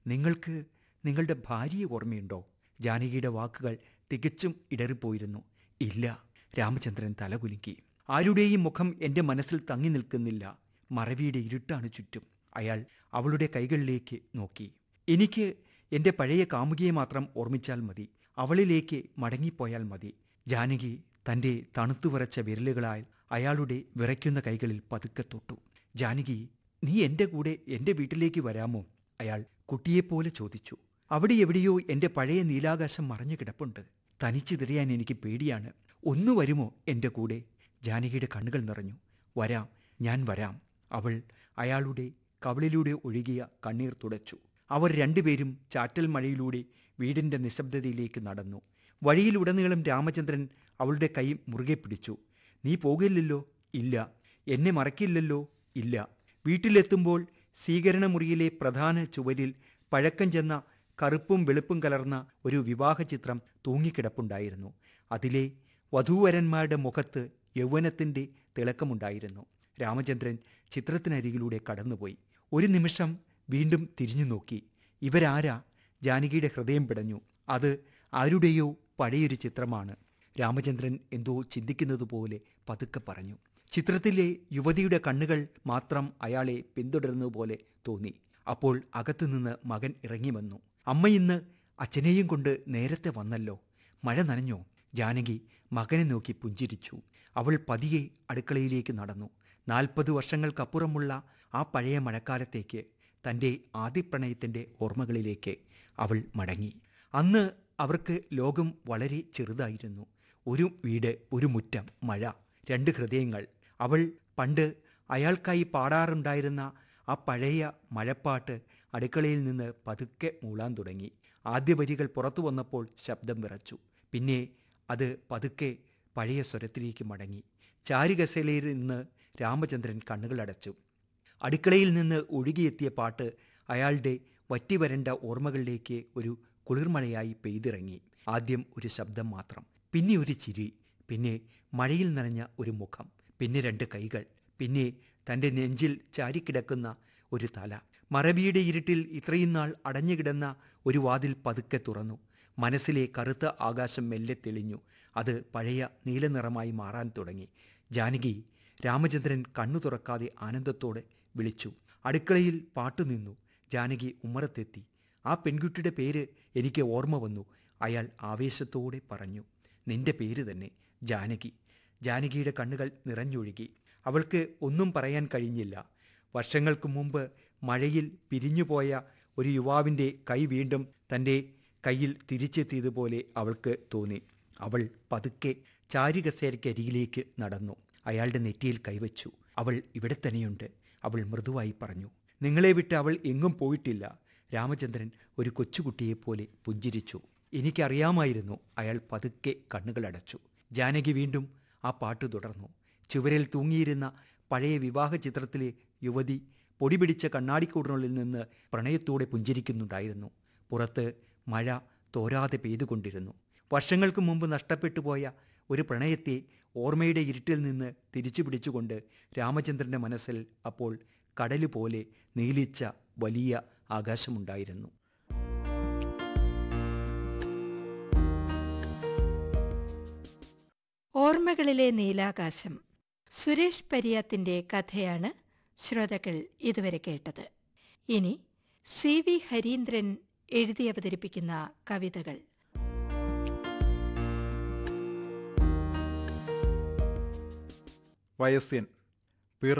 നിങ്ങൾക്ക് നിങ്ങളുടെ ഭാര്യയെ ഓർമ്മയുണ്ടോ? ജാനകിയുടെ വാക്കുകൾ തികച്ചും ഇടറിപ്പോയിരുന്നു. ഇല്ല. രാമചന്ദ്രൻ തലകുലുക്കി. ആരുടെയും മുഖം എൻ്റെ മനസ്സിൽ തങ്ങി നിൽക്കുന്നില്ല. മറവിയുടെ ഇരുട്ടാണ് ചുറ്റും. അയാൾ അവളുടെ കൈകളിലേക്ക് നോക്കി. എനിക്ക് എൻ്റെ പഴയ കാമുകിയെ മാത്രം ഓർമ്മിച്ചാൽ മതി. അവളിലേക്ക് മടങ്ങിപ്പോയാൽ മതി. ജാനകി തൻ്റെ തണുത്തുവിറച്ച വിരലുകളാൽ അയാളുടെ വിറയ്ക്കുന്ന കൈകളിൽ പതുക്കെ തൊട്ടു. ജാനകി, നീ എൻ്റെ കൂടെ എൻ്റെ വീട്ടിലേക്ക് വരാമോ? അയാൾ കുട്ടിയെപ്പോലെ ചോദിച്ചു. അവിടെ എവിടെയോ എൻ്റെ പഴയ നീലാകാശം മറഞ്ഞു കിടപ്പുണ്ട്. തനിച്ച് തിരയാൻ എനിക്ക് പേടിയാണ്. ഒന്നു വരുമോ എൻ്റെ കൂടെ? ജാനകിയുടെ കണ്ണുകൾ നിറഞ്ഞു. വരാം, ഞാൻ വരാം. അവൾ അയാളുടെ കവിളിലൂടെ ഒഴുകിയ കണ്ണീർ തുടച്ചു. അവർ രണ്ടുപേരും ചാറ്റൽ മഴയിലൂടെ വീടിൻ്റെ നിശബ്ദതയിലേക്ക് നടന്നു. വഴിയിലുടനീളം രാമചന്ദ്രൻ അവളുടെ കൈ മുറുകെ പിടിച്ചു. നീ പോകില്ലല്ലോ? ഇല്ല. എന്നെ മറക്കില്ലല്ലോ? ഇല്ല. വീട്ടിലെത്തുമ്പോൾ സ്വീകരണമുറിയിലെ പ്രധാന ചുവരിൽ പഴക്കം ചെന്ന കറുപ്പും വെളുപ്പും കലർന്ന ഒരു വിവാഹ ചിത്രം തൂങ്ങിക്കിടപ്പുണ്ടായിരുന്നു. അതിലെ വധൂവരന്മാരുടെ മുഖത്ത് യൗവനത്തിൻ്റെ തിളക്കമുണ്ടായിരുന്നു. രാമചന്ദ്രൻ ചിത്രത്തിനരികിലൂടെ കടന്നുപോയി. ഒരു നിമിഷം വീണ്ടും തിരിഞ്ഞു നോക്കി. ഇവരാരാ? ജാനകിയുടെ ഹൃദയം പിടഞ്ഞു. അത് ആരുടെയോ പഴയൊരു ചിത്രമാണ്. രാമചന്ദ്രൻ എന്തോ ചിന്തിക്കുന്നതുപോലെ പതുക്കെ പറഞ്ഞു. ചിത്രത്തിലെ യുവതിയുടെ കണ്ണുകൾ മാത്രം അയാളെ പിന്തുടരുന്നതുപോലെ തോന്നി. അപ്പോൾ അകത്തുനിന്ന് മകൻ ഇറങ്ങി വന്നു. അമ്മ ഇന്ന് അച്ഛനെയും കൊണ്ട് നേരത്തെ വന്നല്ലോ. മഴ നനഞ്ഞോ? ജാനകി മകനെ നോക്കി പുഞ്ചിരിച്ചു. അവൾ പതിയെ അടുക്കളയിലേക്ക് നടന്നു. 40 വർഷങ്ങൾക്കപ്പുറമുള്ള ആ പഴയ മഴക്കാലത്തേക്ക്, തൻ്റെ ആദ്യപ്രണയത്തിൻ്റെ ഓർമ്മകളിലേക്ക് അവൾ മടങ്ങി. അന്ന് അവർക്ക് ലോകം വളരെ ചെറുതായിരുന്നു. ഒരു വീട്, ഒരു മുറ്റം, മഴ, 2 ഹൃദയങ്ങൾ. അവൾ പണ്ട് അയാൾക്കായി പാടാറുണ്ടായിരുന്ന ആ പഴയ മഴപ്പാട്ട് അടുക്കളയിൽ നിന്ന് പതുക്കെ മൂളാൻ തുടങ്ങി. ആദ്യ വരികൾ പുറത്തു വന്നപ്പോൾ ശബ്ദം വിറച്ചു. പിന്നെ അത് പതുക്കെ പഴയ സ്വരത്തിലേക്ക് മടങ്ങി. ചാരുകസേലയിൽ നിന്ന് രാമചന്ദ്രൻ കണ്ണുകളടച്ചു. അടുക്കളയിൽ നിന്ന് ഒഴുകിയെത്തിയ പാട്ട് അയാളുടെ വറ്റിവരണ്ട ഓർമ്മകളിലേക്ക് ഒരു കുളിർമഴയായി പെയ്തിറങ്ങി. ആദ്യം ഒരു ശബ്ദം മാത്രം, പിന്നെ ഒരു ചിരി, പിന്നെ മഴയിൽ നനഞ്ഞ ഒരു മുഖം, പിന്നെ 2 കൈകൾ, പിന്നെ തൻ്റെ നെഞ്ചിൽ ചാരിക്കിടക്കുന്ന ഒരു തല. മറവിയുടെ ഇരുട്ടിൽ ഇത്രയും നാൾ അടഞ്ഞുകിടന്ന ഒരു വാതിൽ പതുക്കെ തുറന്നു. മനസ്സിലെ കറുത്ത ആകാശം മെല്ലെ തെളിഞ്ഞു. അത് പഴയ നീലനിറമായി മാറാൻ തുടങ്ങി. ജാനകി! രാമചന്ദ്രൻ കണ്ണു തുറക്കാതെ ആനന്ദത്തോടെ വിളിച്ചു. അടുക്കളയിൽ പാട്ടു നിന്നു. ജാനകി ഉമ്മറത്തെത്തി. ആ പെൺകുട്ടിയുടെ പേര് എനിക്ക് ഓർമ്മ വന്നു. അയാൾ ആവേശത്തോടെ പറഞ്ഞു. നിന്റെ പേര് തന്നെ, ജാനകി. ജാനകിയുടെ കണ്ണുകൾ നിറഞ്ഞൊഴുകി. അവൾക്ക് ഒന്നും പറയാൻ കഴിഞ്ഞില്ല. വർഷങ്ങൾക്ക് മുമ്പ് മഴയിൽ പിരിഞ്ഞുപോയ ഒരു യുവാവിൻ്റെ കൈ വീണ്ടും തൻ്റെ കയ്യിൽ തിരിച്ചെത്തിയതുപോലെ അവൾക്ക് തോന്നി. അവൾ പതുക്കെ ചാരുകസേരയ്ക്കരികിലേക്ക് നടന്നു. അയാളുടെ നെറ്റിയിൽ കൈവച്ചു. അവൾ ഇവിടെ തന്നെയുണ്ട്, അവൾ മൃദുവായി പറഞ്ഞു. നിങ്ങളെ വിട്ട് അവൾ എങ്ങും പോയിട്ടില്ല. രാമചന്ദ്രൻ ഒരു കൊച്ചുകുട്ടിയെപ്പോലെ പുഞ്ചിരിച്ചു. എനിക്കറിയാമായിരുന്നു. അയാൾ പതുക്കെ കണ്ണുകളടച്ചു. ജാനകി വീണ്ടും ആ പാട്ട് തുടർന്നു. ചുവരിൽ തൂങ്ങിയിരുന്ന പഴയ വിവാഹ ചിത്രത്തിലെ യുവതി പൊടിപിടിച്ച കണ്ണാടിക്കൂടിനുള്ളിൽ നിന്ന് പ്രണയത്തോടെ പുഞ്ചിരിക്കുന്നുണ്ടായിരുന്നു. പുറത്ത് മഴ തോരാതെ പെയ്തുകൊണ്ടിരുന്നു. വർഷങ്ങൾക്ക് മുമ്പ് നഷ്ടപ്പെട്ടു പോയ ഒരു പ്രണയത്തെ ഓർമ്മയുടെ ഇരുട്ടിൽ നിന്ന് തിരിച്ചു പിടിച്ചുകൊണ്ട് രാമചന്ദ്രൻ്റെ മനസ്സിൽ അപ്പോൾ കടലുപോലെ നീലിച്ച വലിയ ആകാശമുണ്ടായിരുന്നു. ഓർമ്മകളിലെ നീലാകാശം. സുരേഷ് പരിയാത്തിൻ്റെ കഥയാണ് ശ്രോതാക്കൾ ഇതുവരെ കേട്ടത്. ഇനി CV ഹരീന്ദ്രൻ എഴുതി അവതരിപ്പിക്കുന്ന കവിതകൾ. വയസ്യൻ.